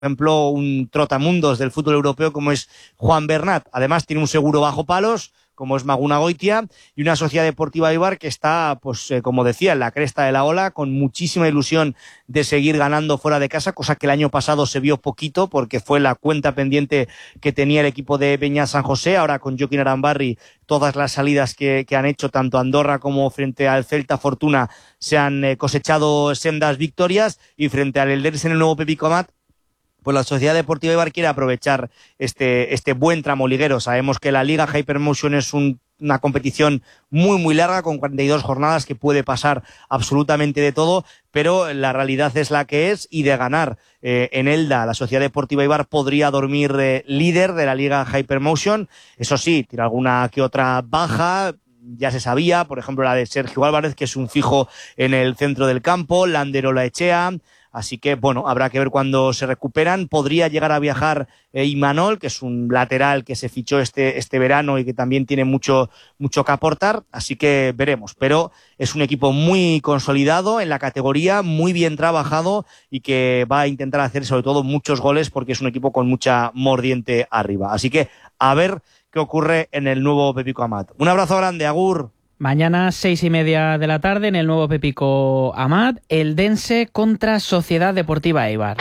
ejemplo, un trotamundos del fútbol europeo como es Juan Bernat. Además, tiene un seguro bajo palos, como es Maguna Goitia, y una Sociedad Deportiva Eibar que está, pues como decía, en la cresta de la ola, con muchísima ilusión de seguir ganando fuera de casa, cosa que el año pasado se vio poquito, porque fue la cuenta pendiente que tenía el equipo de Beñat San José. Ahora con Joaquín Arambarri, todas las salidas que han hecho, tanto Andorra como frente al Celta Fortuna, se han cosechado sendas victorias, y frente al Eldense en el nuevo Pepico Amat, pues la Sociedad Deportiva Eibar quiere aprovechar este buen tramo liguero. Sabemos que la Liga Hypermotion es una competición muy larga, con 42 jornadas, que puede pasar absolutamente de todo, pero la realidad es la que es, y de ganar en Elda, la Sociedad Deportiva Eibar podría dormir líder de la Liga Hypermotion. Eso sí, tiene alguna que otra baja. Ya se sabía, por ejemplo, la de Sergio Álvarez, que es un fijo en el centro del campo, Lander Olaechea. Así que, bueno, habrá que ver cuándo se recuperan. Podría llegar a viajar Imanol, que es un lateral que se fichó este verano y que también tiene mucho que aportar. Así que veremos. Pero es un equipo muy consolidado en la categoría, muy bien trabajado, y que va a intentar hacer sobre todo muchos goles, porque es un equipo con mucha mordiente arriba. Así que a ver qué ocurre en el nuevo Pepico Amat. Un abrazo grande, agur. Mañana 6:30 de la tarde en el nuevo Pepico Amat, Eldense contra Sociedad Deportiva Eibar.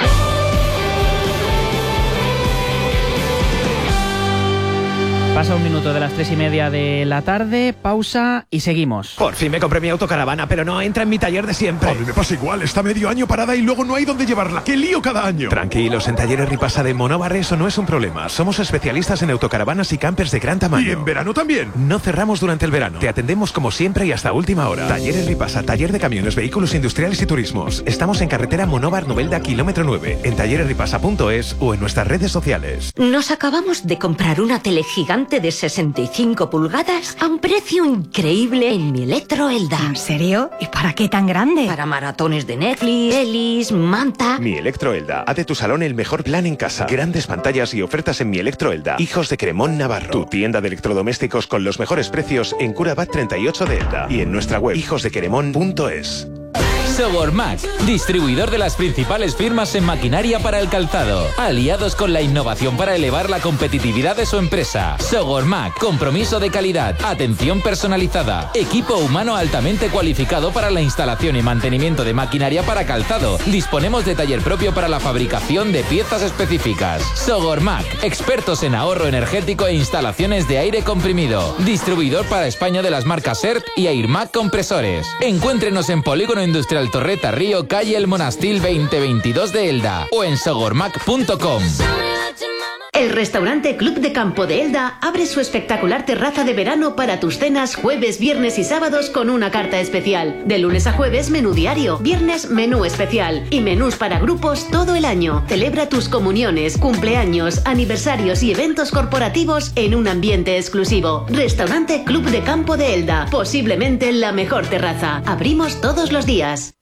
Pasa un minuto de las 3:30 de la tarde, pausa y seguimos. Por fin me compré mi autocaravana, pero no entra en mi taller de siempre. A mí me pasa igual, está medio año parada y luego no hay dónde llevarla. ¡Qué lío cada año! Tranquilos, en Talleres Ripasa de Monóvar eso no es un problema. Somos especialistas en autocaravanas y campers de gran tamaño. ¿Y en verano también? No cerramos durante el verano. Te atendemos como siempre y hasta última hora. Talleres Ripasa, taller de camiones, vehículos industriales y turismos. Estamos en carretera Monóvar Novelda, kilómetro 9, en talleresripasa.es o en nuestras redes sociales. Nos acabamos de comprar una tele gigante de 65 pulgadas a un precio increíble en Mi Electro Elda. ¿En serio? ¿Y para qué tan grande? Para maratones de Netflix, pelis, manta. Mi Electro Elda. Haz de tu salón el mejor plan en casa. Grandes pantallas y ofertas en Mi Electro Elda. Hijos de Cremón, Navarro. Tu tienda de electrodomésticos con los mejores precios en Curabat 38 de Elda. Y en nuestra web hijosdequeremón.es. Sogormac, distribuidor de las principales firmas en maquinaria para el calzado, aliados con la innovación para elevar la competitividad de su empresa. Sogormac, compromiso de calidad, atención personalizada, equipo humano altamente cualificado para la instalación y mantenimiento de maquinaria para calzado. Disponemos de taller propio para la fabricación de piezas específicas. Sogormac, expertos en ahorro energético e instalaciones de aire comprimido. Distribuidor para España de las marcas ERT y Airmac Compresores. Encuéntrenos en Polígono Industrial Torreta Río, calle El Monastil 2022 de Elda, o en sogormac.com. El restaurante Club de Campo de Elda abre su espectacular terraza de verano para tus cenas jueves, viernes y sábados con una carta especial. De lunes a jueves, menú diario, viernes, menú especial y menús para grupos todo el año. Celebra tus comuniones, cumpleaños, aniversarios y eventos corporativos en un ambiente exclusivo. Restaurante Club de Campo de Elda, posiblemente la mejor terraza. Abrimos todos los días.